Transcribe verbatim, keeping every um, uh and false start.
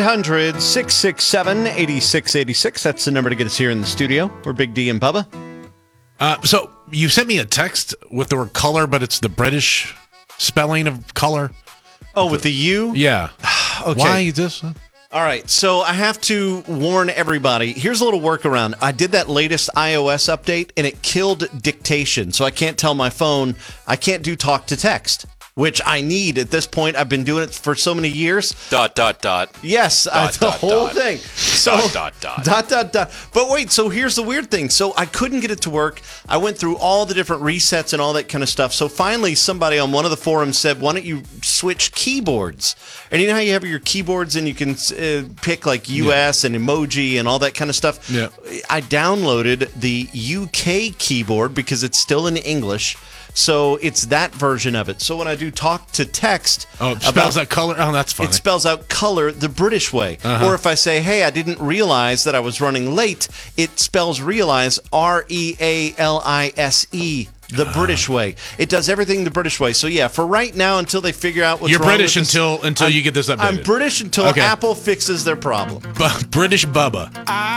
hundred, six six seven, eight six eight six. That's the number to get us here in the studio. We're Big D and Bubba. Uh, so you sent me a text with the word color, but it's the British spelling of color. Oh, with the U? Yeah. Okay. Why is this? All right, so I have to warn everybody. Here's a little workaround. I did that latest iOS update, and it killed dictation, so I can't tell my phone, I can't do talk to text, which I need at this point. I've been doing it for so many years. Dot, dot, dot. Yes, Dot, uh, the dot, whole dot. thing. So, Dot, dot, dot. Dot, dot, dot. But wait, so here's the weird thing. So I couldn't get it to work. I went through all the different resets and all that kind of stuff. So finally, somebody on one of the forums said, why don't you switch keyboards? And you know how you have your keyboards and you can uh, pick like U S yeah. and emoji and all that kind of stuff? Yeah. I downloaded the U K keyboard because it's still in English. So it's that version of it. So when I do talk to text, oh, it spells out color. Oh, that's funny. It spells out color the British way. Uh-huh. Or if I say, "Hey, I didn't realize that I was running late," it spells realize R E A L I S E the uh. British way. It does everything the British way. So yeah, for right now, until they figure out what's You're wrong British with this, until until I'm, you get this updated. I'm British until okay. Apple fixes their problem. Bu- British Bubba.